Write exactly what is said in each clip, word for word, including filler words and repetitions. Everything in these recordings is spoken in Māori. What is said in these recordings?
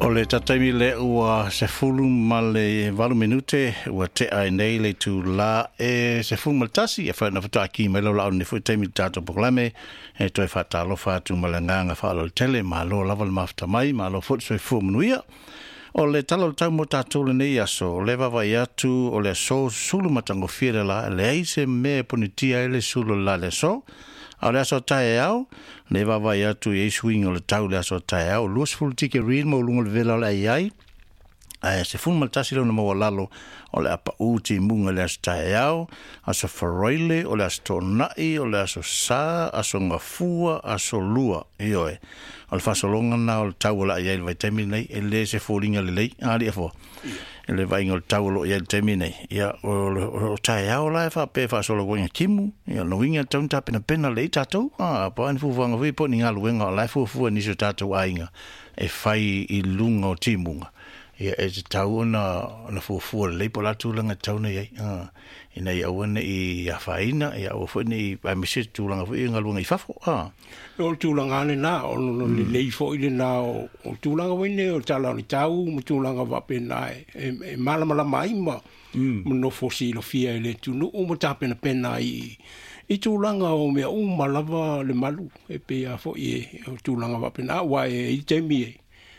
O le tataimi le ua se fulu ma le walu minute ua te ai nei le tu la e se fulu maltasi e whaina whataki mai lo lau ne fui teimi tato poklame e toi whatalo whatu malanganga whaalo le tele ma lo lava le mafta mai ma lo futu soi fu manuia o le talo le tau mo tato le nei aso o le vavai atu o le aso sulu matango fire la le eise me ponitia ele sulu la le aso au le aso tae au le vavai atu e swing o le tau le aso tae au luas fulu tike rin mo lungo le vela o le ai ai ai se fun maltasi lo na mo lalo o le apa uti munga le aso tae au aso faroile o le aso tonai o le aso sa aso ngafua aso lua ioe o le fasolonga na o le tau o le ai ai vai temi nei e le se fulinga le lei ali e fo e le vai ngol tau lo ia temi nei ia o tae au la e fa pe fasolo goinga kimu ia no winga taunta pena pena le tatou ah pa ni fu vanga vi po ni ngalu wenga la fu fu ni so tatou ainga e fai i lunga o timunga ia e te tau na na fu fu le po la tulanga tau nei ah ina ia wona i a faina ia o fu ni pa me se tulanga fu inga lunga i fafo ah o tulanga ne na o no le le fo ile na o tulanga wene o tala ni tau mo tulanga va pena e mala mala mai ma no fo si lo fia ile tu no mo ta pena pena i i tulanga o me o malava le malu e pe a fo i o tulanga va pena wa e i te mi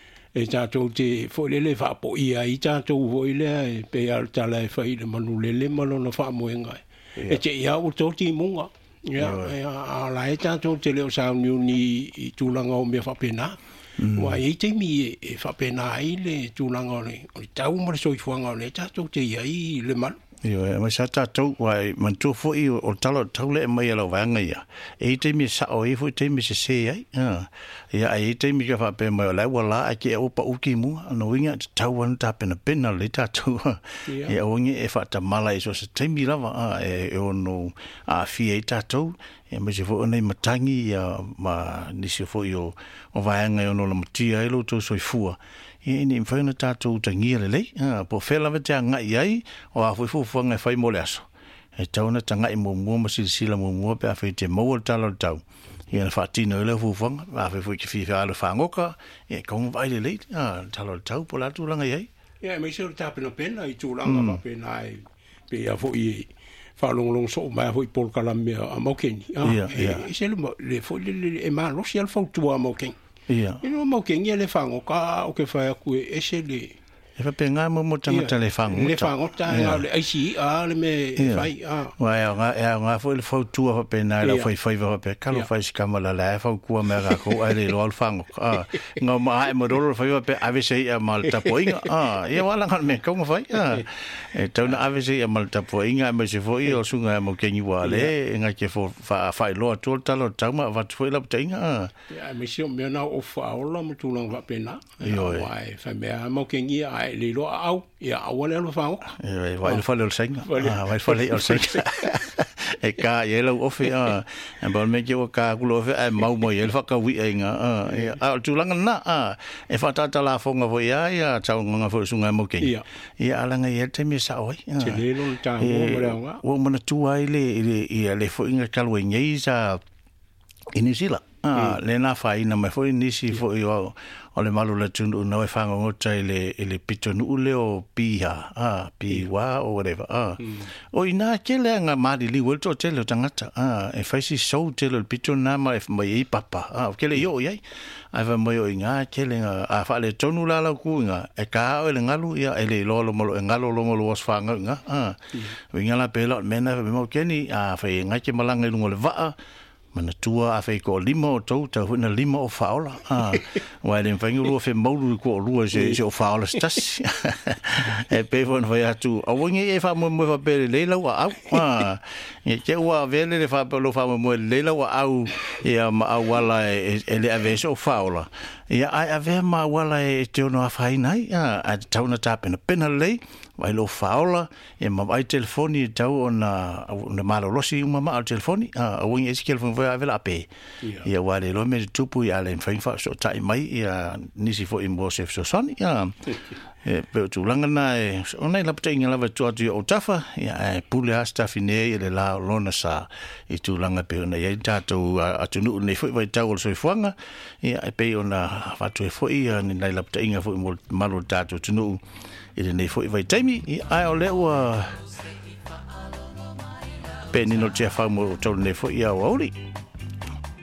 e tatou te foilele fa po ia i tatou foile pe al tala e fai le manulele malo na fa moenga e te ia o toti munga ia a la e tatou te leo sa ni i tulanga o me fa pena wa i te mi e fa pena i le tulanga le o tau mo so i fuanga le tatou te ia i le malo Io e mai sa tatou wai man tu fo i o talo taule mai alo vanga ia e te mi sa o i fo te mi se se ai ah ia ai te mi ka fa pe mai la wala a ke o pa uki mu no winga tau wan ta pena pena le tatou ia o ngi e fa ta mala i so se te mi lava a e o no a fi e tatou e me se fo nei matangi ia ma ni se fo io o vanga o no la matia i lo to so i fua e ni mfana tatou tangia le le po fela vete nga ai o a foi fu fanga fai moleaso e tauna tanga i mo mo silsila mo mo pe a fai te mo talo tau e na fatina le fu fanga a fai fu ki fi fa le fangoka e kong vai le le talo tau po la tu langa ai e me se ta pena pena i tu langa ma pena ai pe a fo i fa long long so ma fo i pol kala me a mo ken e se le fo le e ma lo si al fo tu a mo ken ia ino mo ke ngia le fango ka o ke fa ku e se le e fa penga mo mo tanga tele fango le fango ta le ai si a le me fai a wa ya nga ya nga fo le fo tu fa pena la fo fo fa pe ka lo fa si kama la la fa ku me ga ko ai le lo al fango a nga ma ai mo do fa pe avc a malta poinga a ia wala nga me ko fa a e tona avc a malta poinga me se fo i o sunga mo ke ni wale nga ke fo fa fa lo to talo tama va fo la tinga ya me si me na o fa o lo mo tu lang va pena wa fa me mo ke ni ai le lo au ia wala lo fa e vai lo fa le senga ah vai fa le o senga e ka ye lo ofi a e bon me ke o ka ku lo e mau mo ye fa ka wi e nga e a tu langa na a e fa ta ta la fonga vo ia ia chau nga fo sunga mo ke ia ala nga ye te mi sa oi te le lo ta mo mo nga o mo na tu ai le ia le fo inga ka lo ngi sa inisila ah le na fa ina me fo inisi fo yo o le malu le tunu no e fanga ngota ile ile pitonu ule o piha ah piwa o whatever ah o ina kele nga mali li welto tele tangata ah e faisi so tele pitona ma e mai papa ah kele yo yai ai va mo inga kele nga a fa le tonu la la ku nga e ka o le ngalu ia ele lolo mo le ngalo lo mo lo was fanga nga ah winga la pelo mena mo keni a fa nga ke malanga lu le va mana tua a fei ko lima o tau tau huna lima o faola ah wa le mfangu lo fe maulu ko lo se se o faola stas e pe fon foi atu a wongi e fa mo mo fa pe le la wa ah e ke wa vele le fa lo fa mo le la wa au e ma wala e le ave so faola e ai ave ma wala e te no fa nai a tau na tap na pena le vai lo faola e ma vai telefoni tau ona na malo losi uma ma telefoni a wongi e ke vai vela pe ia wale lo me tupu ia le fai fa so tai mai ia nisi fo in bo se so son ia e pe tu langa na e ona la pte ngala va tu o tafa ia e pule asta fine le la lona sa e tu langa pe ona ia tatu atunu ne fo vai tau so fuanga ia e pe ona va tu fo ia ni la pte nga fo mo malo tatu tunu ile ne fo vai taimi ai o le wa pe ni no te fa mo tau ne fo ia wa ori